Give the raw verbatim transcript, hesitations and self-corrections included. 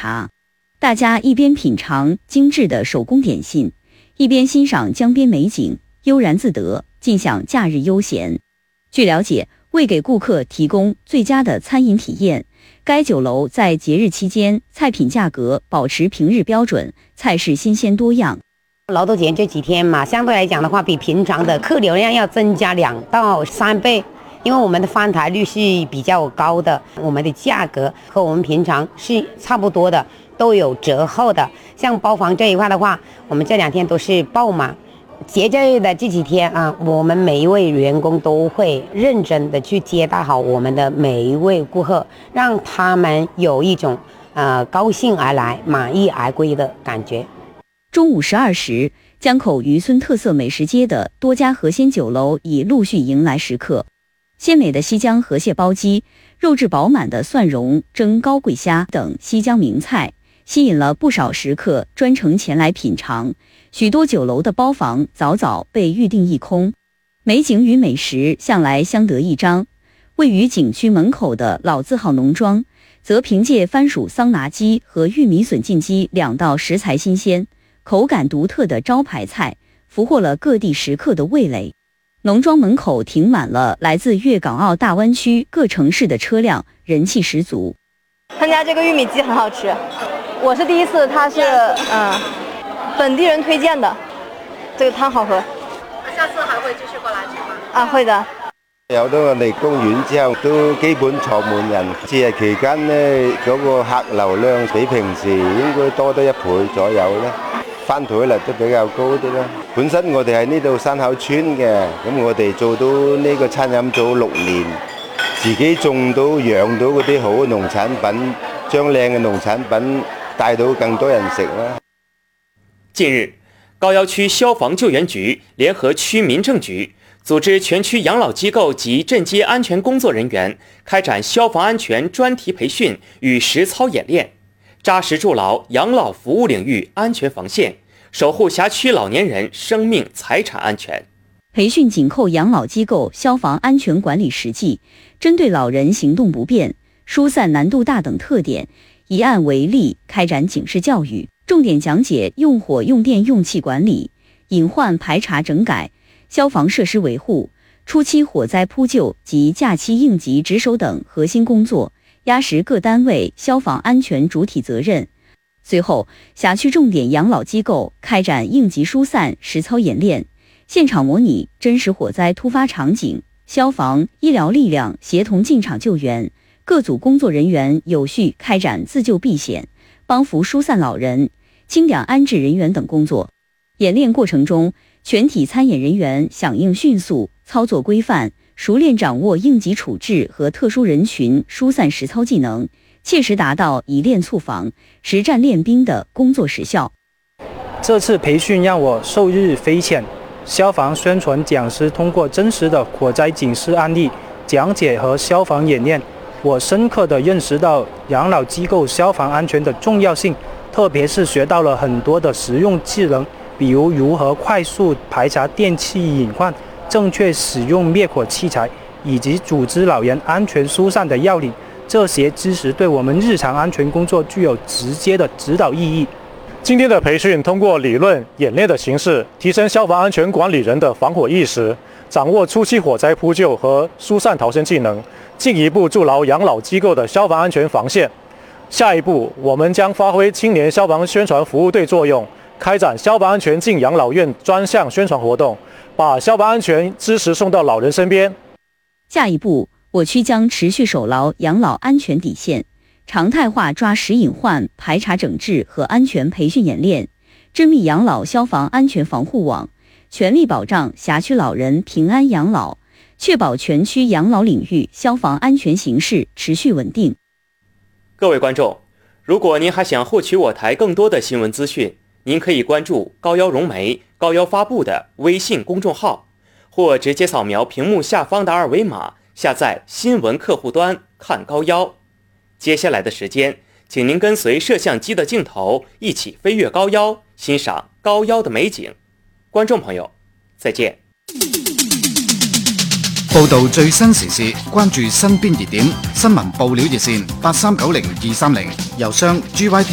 茶。大家一边品尝精致的手工点心，一边欣赏江边美景，悠然自得，尽享假日悠闲。据了解，为给顾客提供最佳的餐饮体验，该酒楼在节日期间菜品价格保持平日标准，菜式新鲜多样。 劳动节这几天嘛，相对来讲的话，比平常的客流量要增加两到三倍，因为我们的翻台率是比较高的，我们的价格和我们平常是差不多的，都有折后的。像包房这一块的话，我们这两天都是爆满。节假日的这几天啊，我们每一位员工都会认真的去接待好我们的每一位顾客，让他们有一种呃高兴而来、满意而归的感觉。 中午十二时，江口渔村特色美食街的多家河鲜酒楼已陆续迎来食客。鲜美的西江河蟹煲鸡、肉质饱满的蒜蓉蒸高贵虾等西江名菜，吸引了不少食客专程前来品尝。许多酒楼的包房早早被预定一空。美景与美食向来相得益彰。位于景区门口的老字号农庄，则凭借番薯桑拿鸡和玉米笋浸鸡两道食材新鲜、口感独特的招牌菜，俘获了各地食客的味蕾。农庄门口停满了来自粤港澳大湾区各城市的车辆，人气十足。 他家这个玉米鸡很好吃，我是第一次，它是嗯本地人推荐的，这个汤好喝。 下次還會繼續過來吃嗎？ 啊，會的。 有咗我哋公園之後，都基本坐滿人。節日期間呢，嗰個客流量比平時應該多得一倍左右啦。翻台率都比較高啲啦。本身我哋喺呢度山口村嘅，咁我哋做到呢個餐飲組六年，自己種到養到嗰啲好嘅農產品，將靚嘅農產品帶到更多人食啦。 近日，高邮区消防救援局联合区民政局，组织全区养老机构及镇街安全工作人员开展消防安全专题培训与实操演练，扎实筑牢养老服务领域安全防线，守护辖区老年人生命财产安全。 培训紧扣养老机构消防安全管理实际，针对老人行动不便、疏散难度大等特点，以案为例开展警示教育，重点讲解用火用电用气管理、隐患排查整改、消防设施维护、初期火灾扑救及假期应急值守等核心工作，压实各单位消防安全主体责任。随后，辖区重点养老机构开展应急疏散实操演练，现场模拟真实火灾突发场景，消防、医疗力量协同进场救援，各组工作人员有序开展自救避险、帮扶疏散老人、清点安置人员等工作。演练过程中，全体参演人员响应迅速、操作规范，熟练掌握应急处置和特殊人群疏散实操技能，切实达到以练促防、实战练兵的工作实效。 这次培训让我受益匪浅，消防宣传讲师通过真实的火灾警示案例讲解和消防演练，我深刻地认识到养老机构消防安全的重要性，特别是学到了很多的实用技能，比如如何快速排查电气隐患、正确使用灭火器材，以及组织老人安全疏散的要领。这些知识对我们日常安全工作具有直接的指导意义。 今天的培训通过理论演练的形式，提升消防安全管理人的防火意识，掌握初期火灾扑救和疏散逃生技能，进一步筑牢养老机构的消防安全防线。下一步，我们将发挥青年消防宣传服务队作用，开展消防安全进养老院专项宣传活动，把消防安全知识送到老人身边。 下一步，我区将持续守牢养老安全底线，常态化抓实隐患排查整治和安全培训演练，织密养老消防安全防护网，全力保障辖区老人平安养老，确保全区养老领域消防安全形势持续稳定。 各位观众，如果您还想获取我台更多的新闻资讯，您可以关注高邮融媒、高邮发布的微信公众号，或直接扫描屏幕下方的二维码，下载新闻客户端看高邮。接下来的时间，请您跟随摄像机的镜头一起飞越高邮，欣赏高邮的美景。观众朋友，再見。 報導最新時事，關注身邊熱點，新聞報料熱線八三九零二三零，郵箱 G Y T